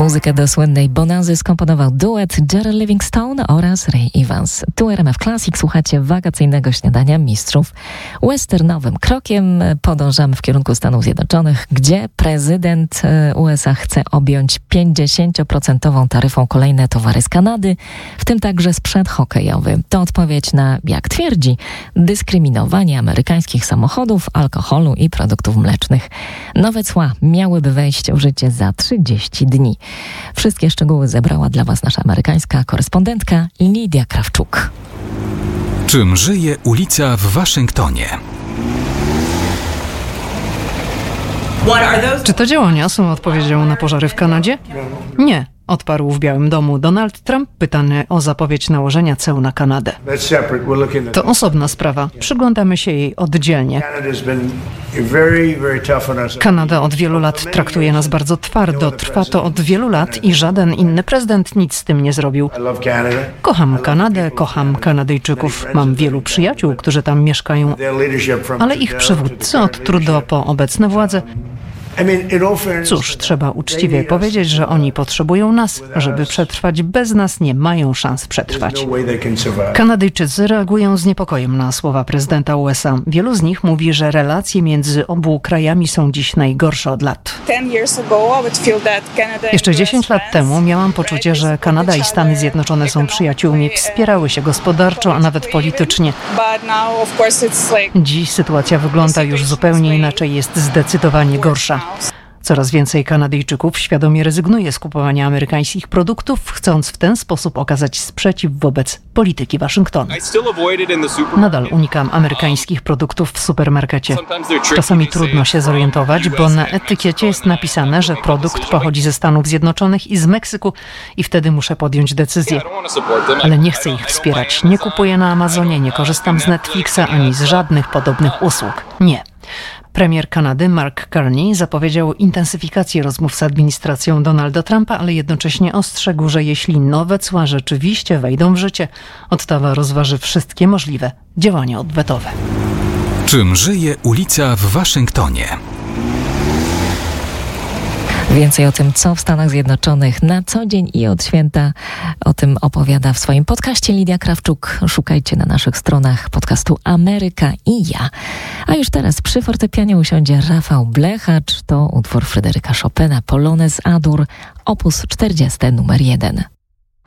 Muzykę do słynnej Bonanzy skomponował duet Jerry Livingstone oraz Ray Evans. Tu RMF Classic, słuchacie wakacyjnego śniadania mistrzów. Westernowym krokiem podążamy w kierunku Stanów Zjednoczonych, gdzie prezydent USA chce objąć 50% taryfą kolejne towary z Kanady, w tym także sprzęt hokejowy. To odpowiedź na, jak twierdzi, dyskryminowanie amerykańskich samochodów, alkoholu i produktów mlecznych. Nowe cła miałyby wejść w życie za 30 dni. Wszystkie szczegóły zebrała dla Was nasza amerykańska korespondentka Lidia Krawczuk. Czym żyje ulica w Waszyngtonie? Czy te działania są odpowiedzią na pożary w Kanadzie? Nie, odparł w Białym Domu Donald Trump, pytany o zapowiedź nałożenia ceł na Kanadę. To osobna sprawa. Przyglądamy się jej oddzielnie. Kanada od wielu lat traktuje nas bardzo twardo. Trwa to od wielu lat i żaden inny prezydent nic z tym nie zrobił. Kocham Kanadę, kocham Kanadyjczyków. Mam wielu przyjaciół, którzy tam mieszkają, ale ich przywódcy od Trudeau po obecne władze. Cóż, trzeba uczciwie powiedzieć, że oni potrzebują nas. Żeby przetrwać bez nas, nie mają szans przetrwać. Kanadyjczycy reagują z niepokojem na słowa prezydenta USA. Wielu z nich mówi, że relacje między obu krajami są dziś najgorsze od lat. Jeszcze 10 lat temu miałam poczucie, że Kanada i Stany Zjednoczone są przyjaciółmi, wspierały się gospodarczo, a nawet politycznie. Dziś sytuacja wygląda już zupełnie inaczej, jest zdecydowanie gorsza. Coraz więcej Kanadyjczyków świadomie rezygnuje z kupowania amerykańskich produktów, chcąc w ten sposób okazać sprzeciw wobec polityki Waszyngtonu. Nadal unikam amerykańskich produktów w supermarkecie. Czasami trudno się zorientować, bo na etykiecie jest napisane, że produkt pochodzi ze Stanów Zjednoczonych i z Meksyku i wtedy muszę podjąć decyzję. Ale nie chcę ich wspierać. Nie kupuję na Amazonie, nie korzystam z Netflixa ani z żadnych podobnych usług. Nie. Premier Kanady Mark Carney zapowiedział intensyfikację rozmów z administracją Donalda Trumpa, ale jednocześnie ostrzegł, że jeśli nowe cła rzeczywiście wejdą w życie, Ottawa rozważy wszystkie możliwe działania odwetowe. Czym żyje ulica w Waszyngtonie? Więcej o tym, co w Stanach Zjednoczonych na co dzień i od święta, o tym opowiada w swoim podcaście Lidia Krawczuk. Szukajcie na naszych stronach podcastu Ameryka i ja. A już teraz przy fortepianie usiądzie Rafał Blechacz. To utwór Fryderyka Chopina, Polonez A-dur, opus 40 numer 1.